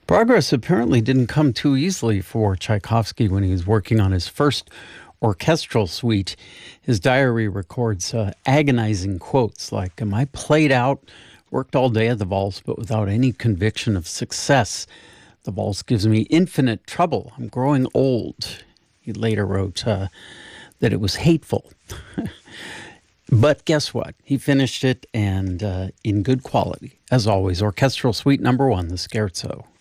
Progress apparently didn't come too easily for Tchaikovsky when he was working on his first orchestral suite. His diary records agonizing quotes like, "Am I played out? Worked all day at the valse, but without any conviction of success. The valse gives me infinite trouble. I'm growing old." He later wrote that it was hateful. But guess what? He finished it and in good quality. As always, Orchestral Suite Number 1, the Scherzo.